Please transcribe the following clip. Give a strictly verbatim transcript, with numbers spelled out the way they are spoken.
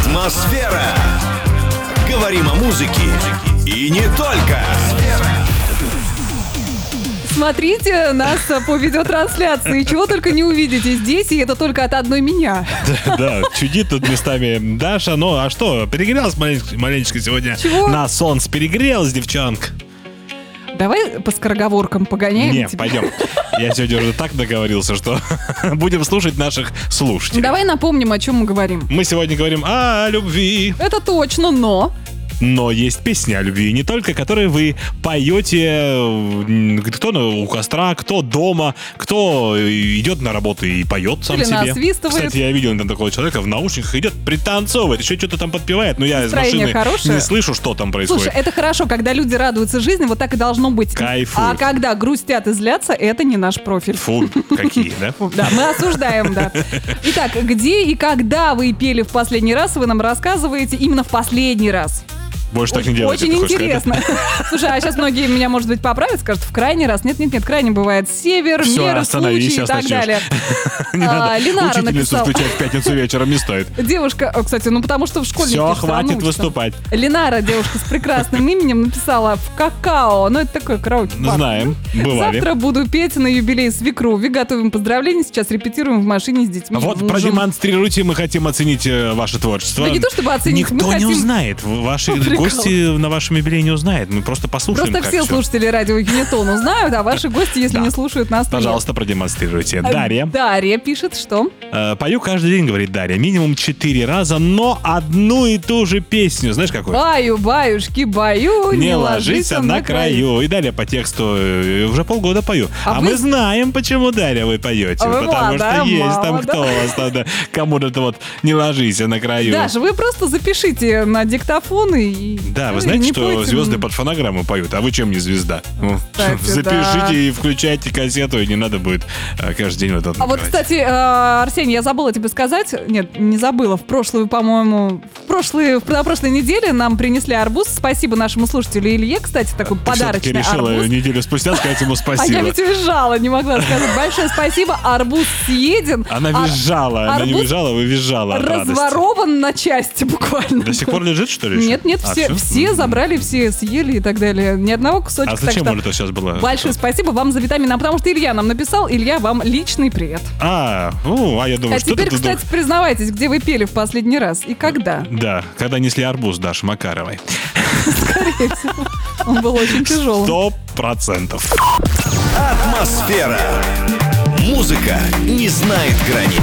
Атмосфера. Говорим о музыке и не только. Смотрите нас по видеотрансляции. Чего только не увидите здесь, и это только от одной меня. Да, да, чудит тут местами Даша. Ну, а что, перегрелась маленечко, маленечко сегодня? Чего? На солнце перегрелась, девчонка. Давай по скороговоркам погоняем. Не, тебя. пойдем. Я сегодня уже так договорился, что будем слушать наших слушателей. Давай напомним, о чем мы говорим. Мы сегодня говорим о любви. Это точно, но... Но есть песни о любви, не только, которые вы поете, кто у костра, кто дома, кто идет на работу и поет сам Или себе. насвистывает. Кстати, я видел там такого человека в наушниках, идет, пританцовывает, еще что-то там подпевает, но я из Настроение машины хорошее. не слышу, что там происходит. Слушай, это хорошо, когда люди радуются жизни, вот так и должно быть. Кайфуют. А когда грустят и злятся, это не наш профиль. Фу, какие, да? Фу, да, мы осуждаем, да. Итак, где и когда вы пели в последний раз, вы нам рассказываете именно в последний раз. Больше так не делайте. Очень ты хочешь сказать, интересно. Слушай, а сейчас многие меня, может быть, поправят, скажут, в крайний раз. Нет-нет-нет, крайний бывает север, Всё, меры, остановись, случаи и сейчас так начнешь. далее. Не А, надо Ленара учительницу написала. включать в пятницу вечером, не стоит. Девушка, о, кстати, ну потому что в школе Все, хватит выступать. Ленара, девушка с прекрасным именем, написала в какао. Ну, это такой караоке. бар. Знаем, бывали. Завтра буду петь на юбилей свекрови. Готовим поздравления. Сейчас репетируем в машине с детьми. Вот мужем. продемонстрируйте, мы хотим оценить э, ваше творчество. Да не то чтобы оценить, Никто мы не хотим узнает. Ваши поприкалываться. гости на вашем юбилее не узнают. Мы просто послушаем, Просто как все всё. слушатели радио Генетон узнают, а ваши гости, если Да. не слушают нас, то нет. Пожалуйста, продемонстрируйте. А, Дарья. Дарья пишет, что? Э, Пою каждый день, говорит Дарья. Минимум четыре раза, но одну и ту же песню. Знаешь, какую? Баю, баюшки, баю, Не ложись на краю. И далее по тексту э, уже полгода пою. А А, вы- мы знаем, почему, Дарья, вы поете. А вы Потому молодая что есть мама, там да? кто у вас там, да, кому-то вот не ложись на краю. Даша, вы просто запишите на диктофон и... Да, вы и знаете, не что пойте. звезды под фонограмму поют, а вы чем не звезда? Ну, Кстати, запишите да. и включайте кассету, и не надо будет э, каждый день вот это А вот, напевать. кстати, э, Арсений, я забыла тебе сказать. Нет, не забыла. В прошлую, по-моему, в прошлые, на прошлой неделе нам принесли арбуз. Спасибо нашему слушателю Илье, кстати, такой Ты всё-таки подарочный решила арбуз. неделю спустя сказать ему А я спасибо. ведь визжала, не могла сказать. Большое спасибо, арбуз съеден. Она а визжала, она не арбуз визжала, вы визжала от радости. разворован на части буквально. До сих пор лежит, что ли? еще? Нет, нет, А, все, всё? все Мгм. забрали, все съели и так далее. Ни одного кусочка. А так зачем что это сейчас было? большое спасибо вам за витамины. А потому что Илья нам написал, Илья, вам личный привет. А, ну, а я думаю, А что теперь, ты кстати, признавайтесь, где вы пели в последний раз и когда? Да, когда несли арбуз Даши Макаровой. Скорее всего. Он был очень тяжелым. Сто процентов. Атмосфера. Музыка не знает границ.